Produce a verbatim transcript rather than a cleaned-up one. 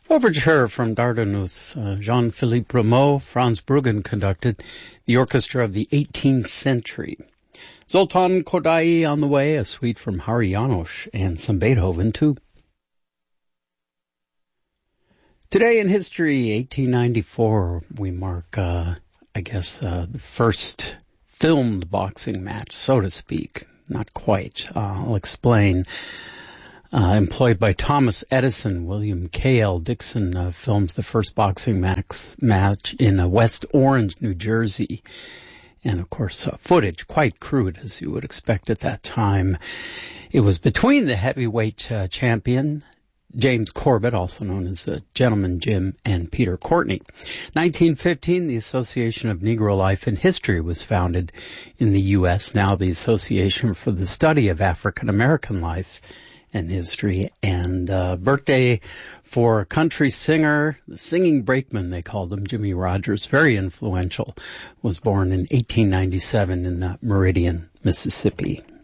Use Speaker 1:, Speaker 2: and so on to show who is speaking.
Speaker 1: Overture from Dardanus, uh, Jean-Philippe Rameau, Franz Bruggen conducted, the orchestra of the eighteenth century. Zoltan Kodaly on the way, a suite from Hari János, and some Beethoven too. Today in history, eighteen ninety-four, we mark, uh, I guess, uh, the first filmed boxing match, so to speak. Not quite. Uh, I'll explain. Uh, employed by Thomas Edison, William K L. Dixon uh, films the first boxing max, match in uh, West Orange, New Jersey. And, of course, uh, footage quite crude, as you would expect at that time. It was between the heavyweight uh, champion, James Corbett, also known as uh, Gentleman Jim, and Peter Courtney. nineteen fifteen, the Association of Negro Life and History was founded in the U S, now the Association for the Study of African American Life and History. And uh, birthday for a country singer, the singing brakeman they called him, Jimmie Rodgers, very influential, was born in eighteen ninety-seven in uh, Meridian, Mississippi.